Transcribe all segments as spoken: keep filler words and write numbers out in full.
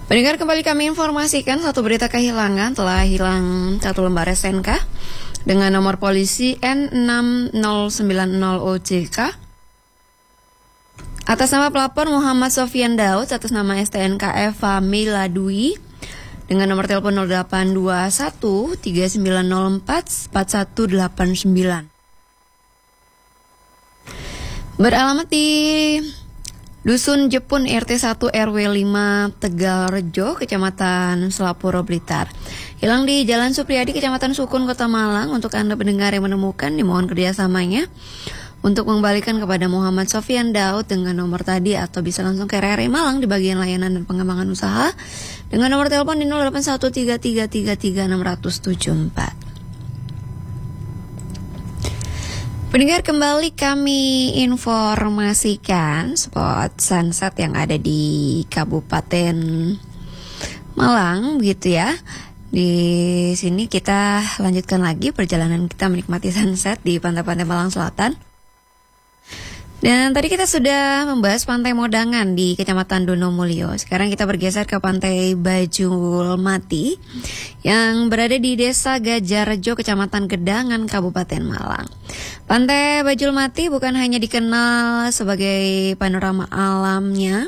Pendengar, kembali kami informasikan satu berita kehilangan. Telah hilang satu lembar S N K dengan nomor polisi N enam nol sembilan nol O J K atas nama pelapor Muhammad Sofian Daud, atas nama S T N K Eva Miladui dengan nomor telepon nol delapan dua satu tiga sembilan nol empat empat satu delapan sembilan. Beralamat di Dusun Jepun R T satu R W lima Tegalrejo, Kecamatan Selapuro, Blitar. Hilang di Jalan Supriyadi, Kecamatan Sukun, Kota Malang. Untuk Anda pendengar yang menemukan, dimohon kerjasamanya untuk mengembalikan kepada Muhammad Sofian Daud dengan nomor tadi, atau bisa langsung ke R R I Malang di bagian layanan dan pengembangan usaha dengan nomor telepon di nol delapan satu tiga tiga tiga tiga enam nol tujuh empat. Pendengar, kembali kami informasikan spot sunset yang ada di Kabupaten Malang, begitu ya. Di sini kita lanjutkan lagi perjalanan kita menikmati sunset di pantai-pantai Malang Selatan. Dan tadi kita sudah membahas Pantai Modangan di Kecamatan Donomulyo. Sekarang kita bergeser ke Pantai Bajulmati yang berada di Desa Gajarjo, Kecamatan Gedangan, Kabupaten Malang. Pantai Bajulmati bukan hanya dikenal sebagai panorama alamnya,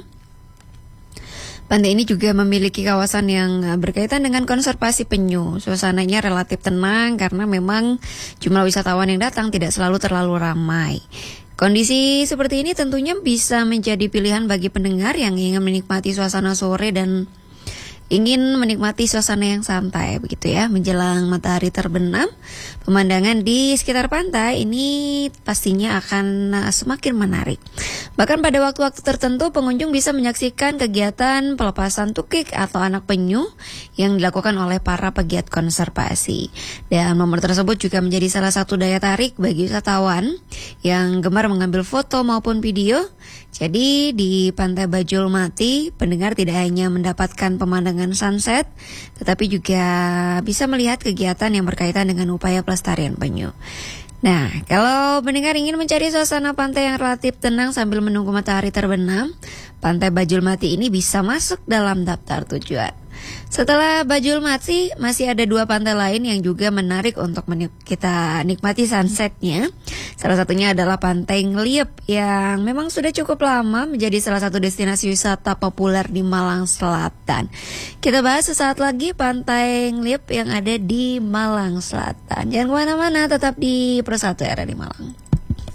pantai ini juga memiliki kawasan yang berkaitan dengan konservasi penyu. Suasananya relatif tenang karena memang jumlah wisatawan yang datang tidak selalu terlalu ramai. Kondisi seperti ini tentunya bisa menjadi pilihan bagi pendengar yang ingin menikmati suasana sore dan ingin menikmati suasana yang santai, begitu ya, menjelang matahari terbenam. Pemandangan di sekitar pantai ini pastinya akan semakin menarik. Bahkan pada waktu-waktu tertentu pengunjung bisa menyaksikan kegiatan pelepasan tukik atau anak penyu yang dilakukan oleh para pegiat konservasi. Dan momen tersebut juga menjadi salah satu daya tarik bagi wisatawan yang gemar mengambil foto maupun video. Jadi di Pantai Bajulmati, pendengar tidak hanya mendapatkan pemandangan sunset, tetapi juga bisa melihat kegiatan yang berkaitan dengan upaya pelestarian penyu. Nah, kalau pendengar ingin mencari suasana pantai yang relatif tenang sambil menunggu matahari terbenam, Pantai Bajulmati ini bisa masuk dalam daftar tujuan. Setelah Bajulmati, masih ada dua pantai lain yang juga menarik untuk menik- kita nikmati sunsetnya. Salah satunya adalah Pantai Ngliep yang memang sudah cukup lama menjadi salah satu destinasi wisata populer di Malang Selatan. Kita bahas sesaat lagi Pantai Ngliep yang ada di Malang Selatan. Jangan kemana-mana, tetap di Persatu R R I Malang.